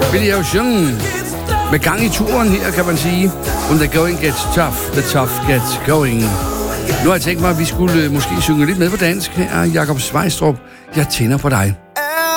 Billy Ocean. Med gang i turen her, kan man sige. When the going gets tough, the tough gets going. Nu har jeg tænkt mig, at vi skulle måske synge lidt med på dansk. Her er Jakob Svejstrup. Jeg tænder på dig.